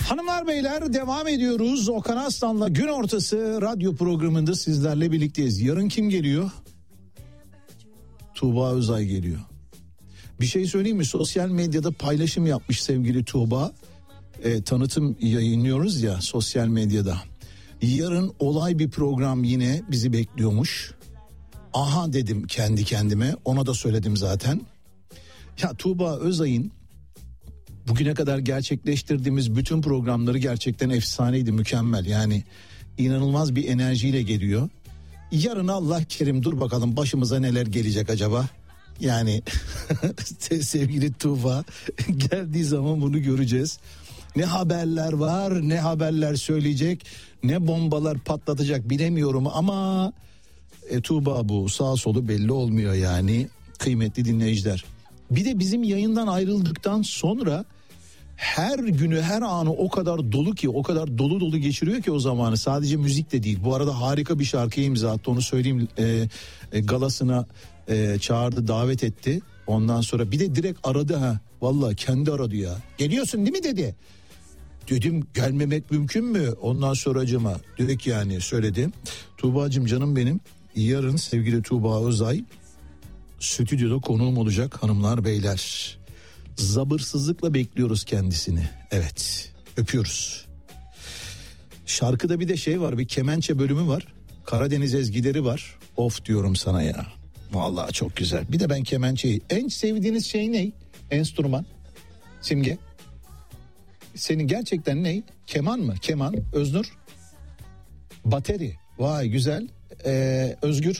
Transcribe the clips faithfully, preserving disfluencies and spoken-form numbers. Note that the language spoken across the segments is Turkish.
Hanımlar beyler devam ediyoruz. Okan Aslan'la gün ortası radyo programında sizlerle birlikteyiz. Yarın kim geliyor? Tuğba Özay geliyor. Bir şey söyleyeyim mi? Sosyal medyada paylaşım yapmış sevgili Tuğba. E, tanıtım yayınlıyoruz ya sosyal medyada. Yarın olay bir program yine bizi bekliyormuş. Aha dedim kendi kendime, ona da söyledim zaten. Ya Tuğba Özay'ın bugüne kadar gerçekleştirdiğimiz bütün programları gerçekten efsaneydi, mükemmel. Yani inanılmaz bir enerjiyle geliyor. Yarın Allah kerim, dur bakalım başımıza neler gelecek acaba? Yani sevgili Tuğba geldiği zaman bunu göreceğiz. Ne haberler var, ne haberler söyleyecek, ne bombalar patlatacak bilemiyorum ama e, Tuğba bu, sağ solu belli olmuyor yani kıymetli dinleyiciler. Bir de bizim yayından ayrıldıktan sonra her günü, her anı o kadar dolu ki, o kadar dolu dolu geçiriyor ki o zamanı. Sadece müzik de değil. Bu arada harika bir şarkıya imza attı, onu söyleyeyim. E, e, galasına e, çağırdı, davet etti. Ondan sonra bir de direkt aradı ha. Vallahi kendi aradı ya. Geliyorsun değil mi dedi. Dedim gelmemek mümkün mü? Ondan sonracıma direkt yani söyledi. Tuğba'cığım canım benim. Yarın sevgili Tuğba Özay stüdyoda konuğum olacak hanımlar beyler. Sabırsızlıkla bekliyoruz kendisini. Evet, öpüyoruz. Şarkıda bir de şey var, bir kemençe bölümü var. Karadeniz ezgileri var. Of diyorum sana ya. Vallahi çok güzel. Bir de ben kemençeyi, en sevdiğiniz şey ne? Enstrüman. Simge. Senin gerçekten ne? Keman mı? Keman. Öznur. Bateri. Vay güzel. Ee, Özgür.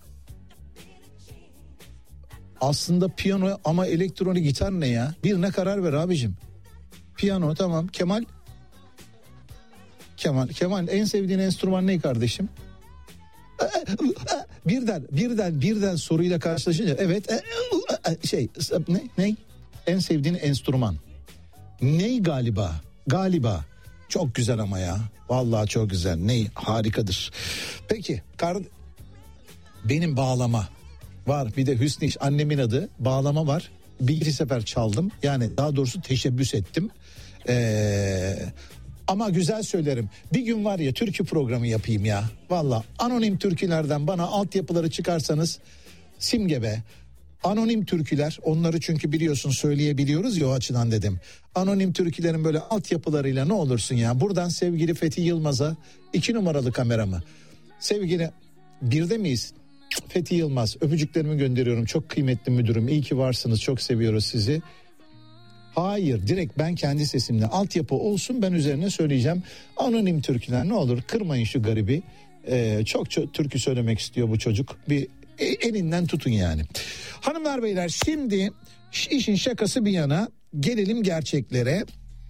Aslında piyano ama elektronik gitar ne ya? Birine karar ver abicim. Piyano tamam. Kemal. Kemal. Kemal en sevdiğin enstrüman ne kardeşim? Birden birden birden soruyla karşılaşınca evet şey ne ne? En sevdiğin enstrüman. Ney galiba? Galiba. Çok güzel ama ya. Vallahi çok güzel. Ney harikadır. Peki kar... benim bağlama var. Bir de Hüsnü iş, annemin adı. Bağlama var. Bir iki sefer çaldım. Yani daha doğrusu teşebbüs ettim. Ee, ama güzel söylerim. Bir gün var ya türkü programı yapayım ya. Vallahi anonim türkülerden bana altyapıları çıkarsanız Simge be. Anonim türküler, onları çünkü biliyorsun söyleyebiliyoruz ya, o açıdan dedim. Anonim türkülerin böyle altyapılarıyla ne olursun ya. Buradan sevgili Fethi Yılmaz'a iki numaralı kameramı. Sevgili birde miyiz? Fethi Yılmaz, öpücüklerimi gönderiyorum. Çok kıymetli müdürüm, iyi ki varsınız, çok seviyoruz sizi. Hayır, direkt ben kendi sesimle altyapı olsun, ben üzerine söyleyeceğim. Anonim türküler, ne olur kırmayın şu garibi. Ee, çok, çok türkü söylemek istiyor bu çocuk. Bir elinden tutun yani. Hanımlar beyler, şimdi işin şakası bir yana gelelim gerçeklere.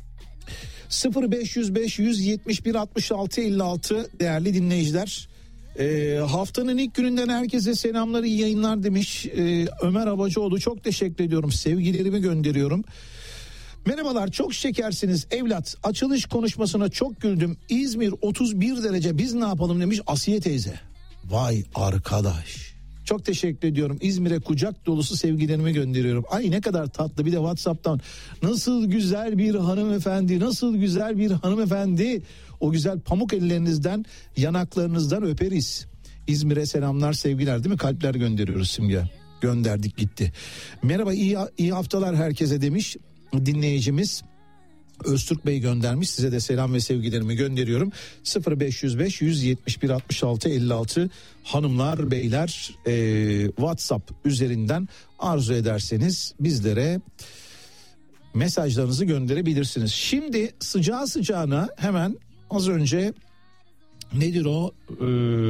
sıfır beş yüz beş yüz yetmiş bir altmış altı elli altı değerli dinleyiciler. Ee, haftanın ilk gününden herkese selamlar, iyi yayınlar demiş ee, Ömer Abacıoğlu. Çok teşekkür ediyorum, sevgilerimi gönderiyorum. Merhabalar, çok şekersiniz evlat, açılış konuşmasına çok güldüm. İzmir otuz bir derece, biz ne yapalım demiş Asiye teyze. Vay arkadaş, çok teşekkür ediyorum. İzmir'e kucak dolusu sevgilerimi gönderiyorum. Ay ne kadar tatlı, bir de WhatsApp'tan nasıl güzel bir hanımefendi, nasıl güzel bir hanımefendi. O güzel pamuk ellerinizden, yanaklarınızdan öperiz. İzmir'e selamlar, sevgiler, değil mi? Kalpler gönderiyoruz Simge. Gönderdik gitti. Merhaba, iyi, iyi haftalar herkese demiş dinleyicimiz. Öztürk Bey göndermiş, size de selam ve sevgilerimi gönderiyorum. sıfır beş yüz beş yüz yetmiş bir altmış altı elli altı hanımlar beyler, e, WhatsApp üzerinden arzu ederseniz bizlere mesajlarınızı gönderebilirsiniz. Şimdi sıcağı sıcağına hemen az önce nedir o ee,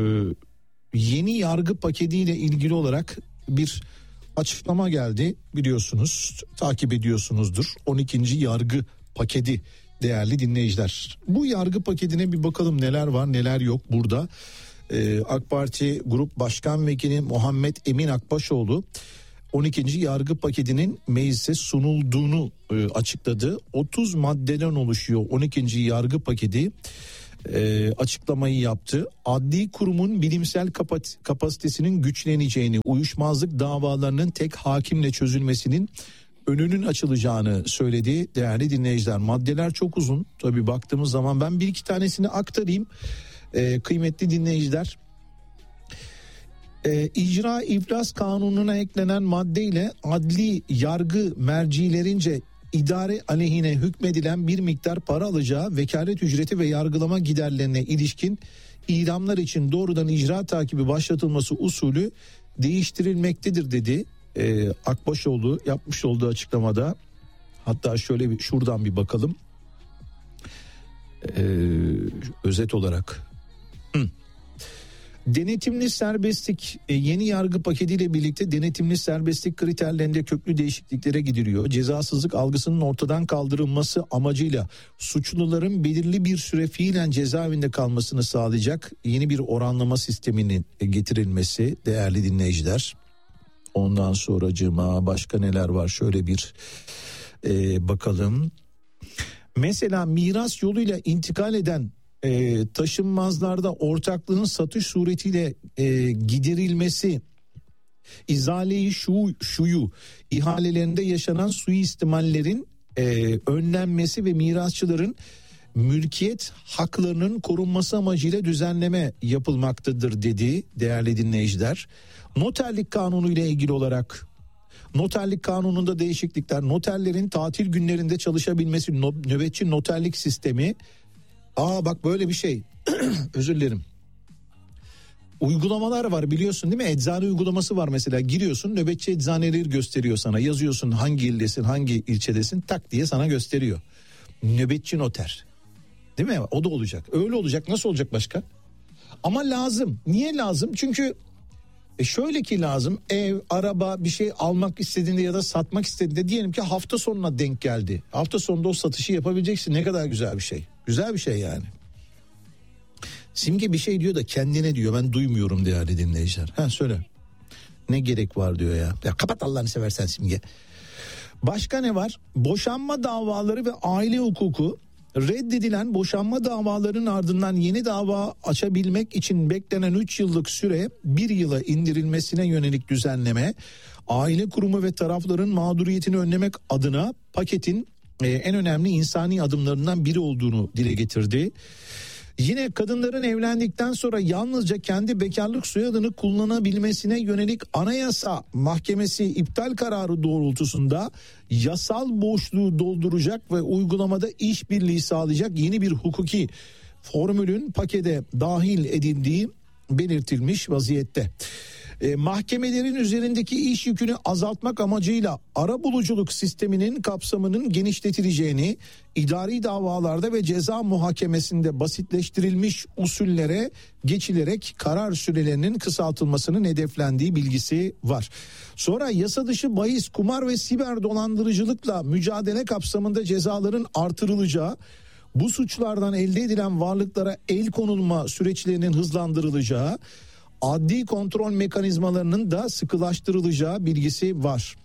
yeni yargı paketiyle ilgili olarak bir açıklama geldi, biliyorsunuz, takip ediyorsunuzdur. on ikinci yargı paketi değerli dinleyiciler. Bu yargı paketine bir bakalım, neler var neler yok burada. Ee, AK Parti Grup Başkan Vekili Muhammed Emin Akbaşoğlu on ikinci yargı paketinin meclise sunulduğunu e, açıkladı. otuz maddeden oluşuyor on ikinci yargı paketi. E, açıklamayı yaptı. Adli kurumun bilimsel kapasitesinin güçleneceğini, uyuşmazlık davalarının tek hakimle çözülmesinin önünün açılacağını söyledi değerli dinleyiciler. Maddeler çok uzun tabii baktığımız zaman, ben bir iki tanesini aktarayım ee, kıymetli dinleyiciler. Ee, İcra İflas Kanunu'na eklenen maddeyle adli yargı mercilerince idare aleyhine hükmedilen bir miktar para alacağı vekalet ücreti ve yargılama giderlerine ilişkin idamlar için doğrudan icra takibi başlatılması usulü değiştirilmektedir dedi ee, Akbaşoğlu yapmış olduğu açıklamada. Hatta şöyle bir şuradan bir bakalım ee, özet olarak. Hı. Denetimli serbestlik yeni yargı paketiyle birlikte denetimli serbestlik kriterlerinde köklü değişikliklere gidiliyor. Cezasızlık algısının ortadan kaldırılması amacıyla suçluların belirli bir süre fiilen cezaevinde kalmasını sağlayacak yeni bir oranlama sisteminin getirilmesi değerli dinleyiciler. Ondan sonracığıma başka neler var şöyle bir e, bakalım. Mesela miras yoluyla intikal eden E, taşınmazlarda ortaklığın satış suretiyle e, giderilmesi, izale-i şu, şuyu ihalelerinde yaşanan suistimallerin e, önlenmesi ve mirasçıların mülkiyet haklarının korunması amacıyla düzenleme yapılmaktadır dedi değerli dinleyiciler. Noterlik kanunu ile ilgili olarak noterlik kanununda değişiklikler, noterlerin tatil günlerinde çalışabilmesi, no, nöbetçi noterlik sistemi. Aa bak böyle bir şey özür dilerim. Uygulamalar var biliyorsun değil mi? Eczane uygulaması var mesela, giriyorsun nöbetçi eczaneleri gösteriyor sana, yazıyorsun hangi ildesin hangi ilçedesin, tak diye sana gösteriyor. Nöbetçi noter değil mi? O da olacak, öyle olacak, nasıl olacak başka? Ama lazım. Niye lazım? Çünkü e şöyle ki lazım, ev, araba bir şey almak istediğinde ya da satmak istediğinde diyelim ki hafta sonuna denk geldi. Hafta sonunda o satışı yapabileceksin, ne kadar güzel bir şey. Güzel bir şey yani. Simge bir şey diyor da kendine diyor, ben duymuyorum değerli dinleyiciler. Ha söyle. Ne gerek var diyor ya. Ya kapat Allah'ını seversen Simge. Başka ne var? Boşanma davaları ve aile hukuku. Reddedilen boşanma davalarının ardından yeni dava açabilmek için beklenen üç yıllık süre bir yıla indirilmesine yönelik düzenleme, aile kurumu ve tarafların mağduriyetini önlemek adına paketin e, en önemli insani adımlarından biri olduğunu dile getirdi. Yine kadınların evlendikten sonra yalnızca kendi bekarlık soyadını kullanabilmesine yönelik Anayasa Mahkemesi iptal kararı doğrultusunda yasal boşluğu dolduracak ve uygulamada işbirliği sağlayacak yeni bir hukuki formülün pakete dahil edildiği belirtilmiş vaziyette. E, mahkemelerin üzerindeki iş yükünü azaltmak amacıyla arabuluculuk sisteminin kapsamının genişletileceğini, idari davalarda ve ceza muhakemesinde basitleştirilmiş usullere geçilerek karar sürelerinin kısaltılmasının hedeflendiği bilgisi var. Sonra yasa dışı bahis, kumar ve siber dolandırıcılıkla mücadele kapsamında cezaların artırılacağı, bu suçlardan elde edilen varlıklara el konulma süreçlerinin hızlandırılacağı, adli kontrol mekanizmalarının da sıkılaştırılacağı bilgisi var.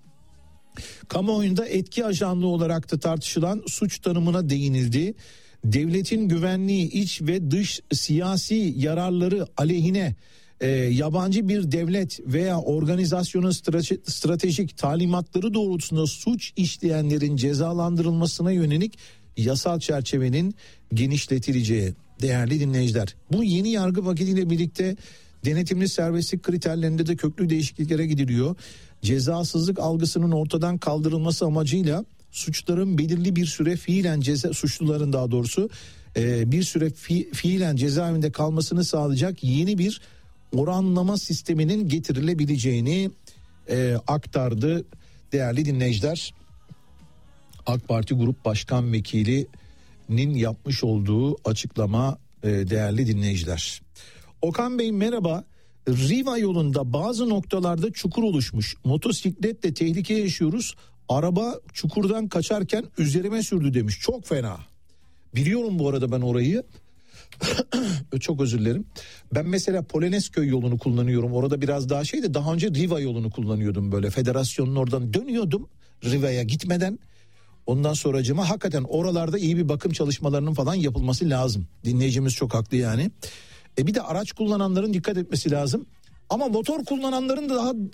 Kamuoyunda etki ajanlığı olarak da tartışılan suç tanımına değinildi. Devletin güvenliği, iç ve dış siyasi yararları aleyhine e, yabancı bir devlet veya organizasyonun strate- stratejik talimatları doğrultusunda suç işleyenlerin cezalandırılmasına yönelik yasal çerçevenin genişletileceği değerli dinleyiciler. Bu yeni yargı paketiyle birlikte denetimli serbestlik kriterlerinde de köklü değişikliklere gidiliyor. Cezasızlık algısının ortadan kaldırılması amacıyla suçların belirli bir süre fiilen ceza, suçluların daha doğrusu e, bir süre fi, fiilen cezaevinde kalmasını sağlayacak yeni bir oranlama sisteminin getirilebileceğini e, aktardı değerli dinleyiciler. AK Parti Grup Başkan Vekili'nin yapmış olduğu açıklama e, değerli dinleyiciler. Okan Bey merhaba. Riva yolunda bazı noktalarda çukur oluşmuş. Motosikletle tehlike yaşıyoruz. Araba çukurdan kaçarken üzerime sürdü demiş. Çok fena. Biliyorum bu arada ben orayı. Çok özür dilerim. Ben mesela Polonezköy yolunu kullanıyorum. Orada biraz daha şeydi. Daha önce Riva yolunu kullanıyordum böyle. Federasyonun oradan dönüyordum Riva'ya gitmeden. Ondan sonracığıma hakikaten oralarda iyi bir bakım çalışmalarının falan yapılması lazım. Dinleyicimiz çok haklı yani. E bir de araç kullananların dikkat etmesi lazım. Ama motor kullananların da daha